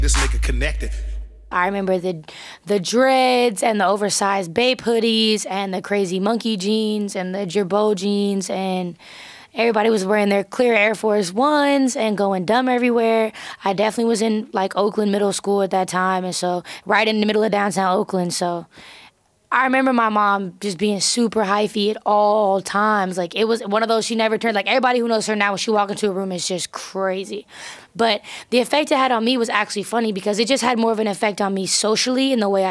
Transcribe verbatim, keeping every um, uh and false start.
This nigga connected. I remember the the dreads and the oversized Bape hoodies and the crazy monkey jeans and the Girbaud jeans, and everybody was wearing their clear Air Force Ones and going dumb everywhere. I definitely was in like Oakland Middle School at that time, and so right in the middle of downtown Oakland. So I remember my mom just being super hyphy at all times. Like, it was one of those, she never turned, like, everybody who knows her now, when she walk into a room, it's just crazy. But the effect it had on me was actually funny because it just had more of an effect on me socially in the way I